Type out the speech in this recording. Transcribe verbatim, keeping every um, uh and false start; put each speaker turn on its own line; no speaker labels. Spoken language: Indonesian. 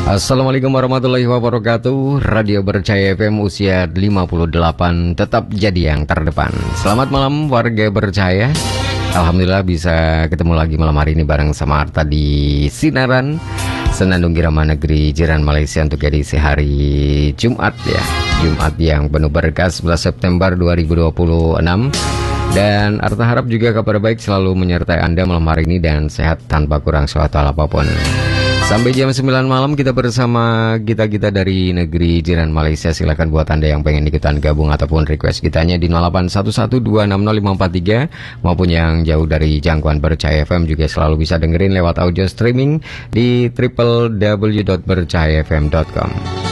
Assalamualaikum warahmatullahi wabarakatuh. Radio Bercahaya F M usia lima puluh delapan tetap jadi yang terdepan. Selamat malam warga Bercahaya. Alhamdulillah bisa ketemu lagi malam hari ini bareng sama Arta di Sinaran Senandung Irama Negeri Jiran Malaysia untuk edisi hari Jumat ya. Jumat yang penuh berkah sebelas September dua ribu dua puluh enam. Dan Arta harap juga kabar baik selalu menyertai Anda malam hari ini dan sehat tanpa kurang suatu hal apapun. Sampai jam sembilan malam kita bersama kita-kita dari negeri jiran Malaysia. Silakan buat Anda yang pengen ikutan gabung ataupun request kitanya di nol delapan satu satu dua enam nol lima empat tiga, maupun yang jauh dari jangkauan Bercahaya F M juga selalu bisa dengerin lewat audio streaming di w w w dot bercahaya f m dot com.